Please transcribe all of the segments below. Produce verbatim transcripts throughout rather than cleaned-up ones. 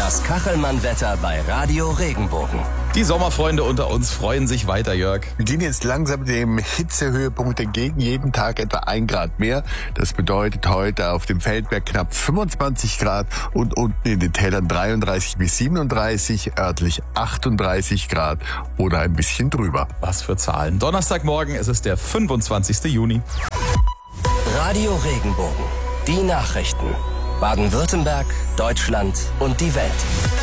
Das Kachelmann-Wetter bei Radio Regenbogen. Die Sommerfreunde unter uns freuen sich weiter, Jörg. Wir gehen jetzt langsam dem Hitzehöhepunkt entgegen, jeden Tag etwa ein Grad mehr. Das bedeutet heute auf dem Feldberg knapp fünfundzwanzig Grad und unten in den Tälern dreiunddreißig bis siebenunddreißig, örtlich achtunddreißig Grad oder ein bisschen drüber. Was für Zahlen. Donnerstagmorgen, es ist der fünfundzwanzigster Juni. Radio Regenbogen. Die Nachrichten. Baden-Württemberg, Deutschland und die Welt.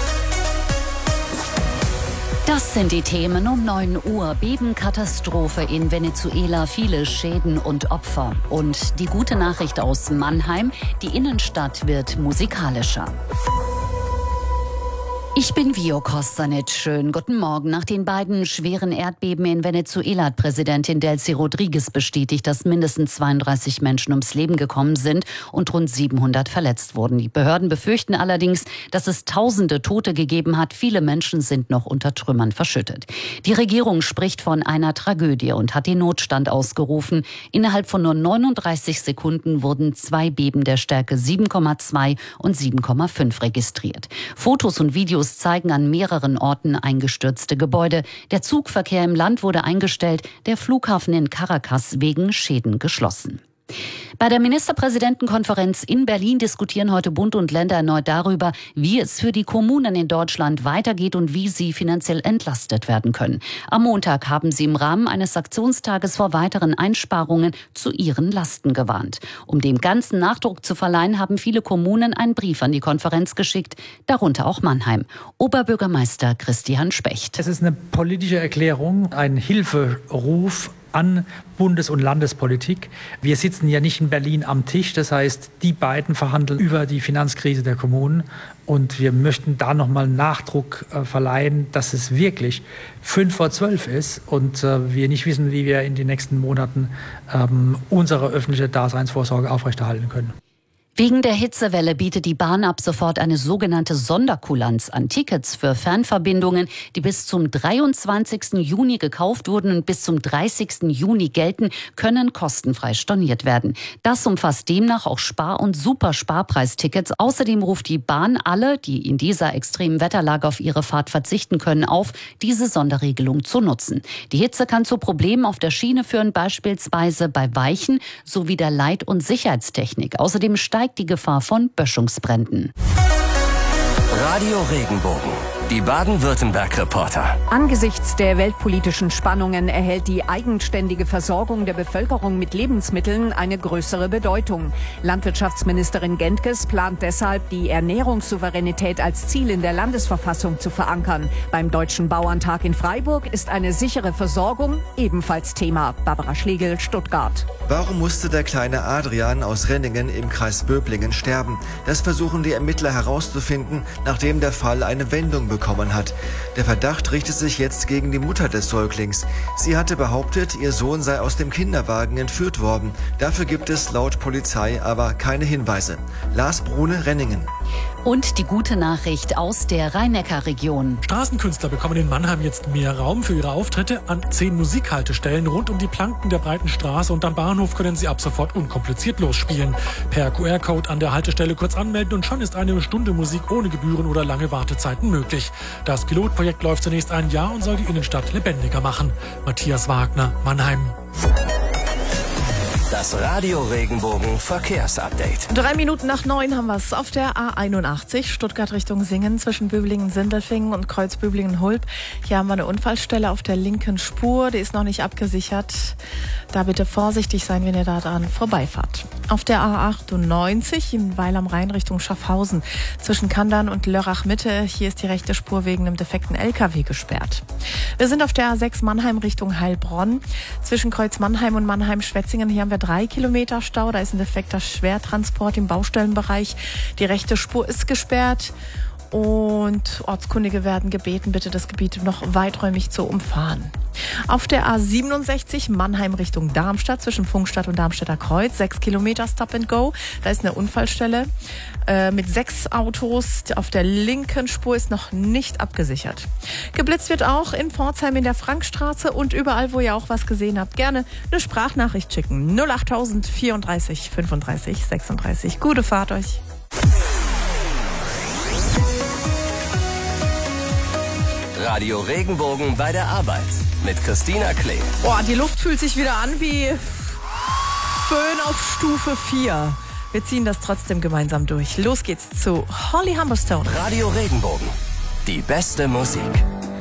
Das sind die Themen um neun Uhr. Bebenkatastrophe in Venezuela, viele Schäden und Opfer. Und die gute Nachricht aus Mannheim, die Innenstadt wird musikalischer. Ich bin Vio Kostanic. Schönen guten Morgen. Nach den beiden schweren Erdbeben in Venezuela hat Präsidentin Delcy Rodriguez bestätigt, dass mindestens zweiunddreißig Menschen ums Leben gekommen sind und rund siebenhundert verletzt wurden. Die Behörden befürchten allerdings, dass es tausende Tote gegeben hat. Viele Menschen sind noch unter Trümmern verschüttet. Die Regierung spricht von einer Tragödie und hat den Notstand ausgerufen. Innerhalb von nur neununddreißig Sekunden wurden zwei Beben der Stärke sieben Komma zwei und sieben Komma fünf registriert. Fotos und Videos zeigen an mehreren Orten eingestürzte Gebäude. Der Zugverkehr im Land wurde eingestellt, der Flughafen in Caracas wegen Schäden geschlossen. Bei der Ministerpräsidentenkonferenz in Berlin diskutieren heute Bund und Länder erneut darüber, wie es für die Kommunen in Deutschland weitergeht und wie sie finanziell entlastet werden können. Am Montag haben sie im Rahmen eines Aktionstages vor weiteren Einsparungen zu ihren Lasten gewarnt. Um dem Ganzen Nachdruck zu verleihen, haben viele Kommunen einen Brief an die Konferenz geschickt, darunter auch Mannheim. Oberbürgermeister Christian Specht. Es ist eine politische Erklärung, ein Hilferuf an Bundes- und Landespolitik. Wir sitzen ja nicht in Berlin am Tisch, das heißt, die beiden verhandeln über die Finanzkrise der Kommunen und wir möchten da nochmal Nachdruck äh, verleihen, dass es wirklich fünf vor zwölf ist und äh, wir nicht wissen, wie wir in den nächsten Monaten ähm, unsere öffentliche Daseinsvorsorge aufrechterhalten können. Wegen der Hitzewelle bietet die Bahn ab sofort eine sogenannte Sonderkulanz an. Tickets für Fernverbindungen, die bis zum dreiundzwanzigsten Juni gekauft wurden und bis zum dreißigsten Juni gelten, können kostenfrei storniert werden. Das umfasst demnach auch Spar- und Supersparpreistickets. Außerdem ruft die Bahn alle, die in dieser extremen Wetterlage auf ihre Fahrt verzichten können, auf, diese Sonderregelung zu nutzen. Die Hitze kann zu Problemen auf der Schiene führen, beispielsweise bei Weichen sowie der Leit- und Sicherheitstechnik. Außerdem steigt die Gefahr von Böschungsbränden. Radio Regenbogen. Die Baden-Württemberg-Reporter. Angesichts der weltpolitischen Spannungen erhält die eigenständige Versorgung der Bevölkerung mit Lebensmitteln eine größere Bedeutung. Landwirtschaftsministerin Gentges plant deshalb, die Ernährungssouveränität als Ziel in der Landesverfassung zu verankern. Beim Deutschen Bauerntag in Freiburg ist eine sichere Versorgung ebenfalls Thema. Barbara Schlegel, Stuttgart. Warum musste der kleine Adrian aus Renningen im Kreis Böblingen sterben? Das versuchen die Ermittler herauszufinden, nachdem der Fall eine Wendung bekommen hat. Der Verdacht richtet sich jetzt gegen die Mutter des Säuglings. Sie hatte behauptet, ihr Sohn sei aus dem Kinderwagen entführt worden. Dafür gibt es laut Polizei aber keine Hinweise. Lars Brune, Renningen. Und die gute Nachricht aus der Rhein-Neckar-Region. Straßenkünstler bekommen in Mannheim jetzt mehr Raum für ihre Auftritte. An zehn Musikhaltestellen rund um die Planken der breiten Straße und am Bahnhof können sie ab sofort unkompliziert losspielen. Per Q R-Code an der Haltestelle kurz anmelden und schon ist eine Stunde Musik ohne Gebühren oder lange Wartezeiten möglich. Das Pilotprojekt läuft zunächst ein Jahr und soll die Innenstadt lebendiger machen. Matthias Wagner, Mannheim. Das Radio Regenbogen Verkehrsupdate. Drei Minuten nach neun haben wir es auf der A einundachtzig, Stuttgart Richtung Singen, zwischen Böblingen-Sindelfingen und Kreuz-Böblingen-Hulb. Hier haben wir eine Unfallstelle auf der linken Spur, die ist noch nicht abgesichert. Da bitte vorsichtig sein, wenn ihr da dran vorbeifahrt. Auf der A achtundneunzig in Weil am Rhein Richtung Schaffhausen, zwischen Kandern und Lörrach-Mitte. Hier ist die rechte Spur wegen einem defekten L K W gesperrt. Wir sind auf der A sechs Mannheim Richtung Heilbronn, zwischen Kreuz Mannheim und Mannheim-Schwetzingen. Hier haben wir drei Kilometer Stau. Da ist ein defekter Schwertransport im Baustellenbereich. Die rechte Spur ist gesperrt. Und Ortskundige werden gebeten, bitte das Gebiet noch weiträumig zu umfahren. Auf der A siebenundsechzig Mannheim Richtung Darmstadt, zwischen Pfungstadt und Darmstädter Kreuz, sechs Kilometer Stop and Go. Da ist eine Unfallstelle äh, mit sechs Autos. Auf der linken Spur ist noch nicht abgesichert. Geblitzt wird auch in Pforzheim in der Frankstraße und überall, wo ihr auch was gesehen habt, gerne eine Sprachnachricht schicken. null achttausend vierunddreißig fünfunddreißig sechsunddreißig. Gute Fahrt euch. Radio Regenbogen bei der Arbeit mit Christina Klee. Boah, die Luft fühlt sich wieder an wie Föhn auf Stufe vier. Wir ziehen das trotzdem gemeinsam durch. Los geht's zu Holly Humberstone. Radio Regenbogen. Die beste Musik.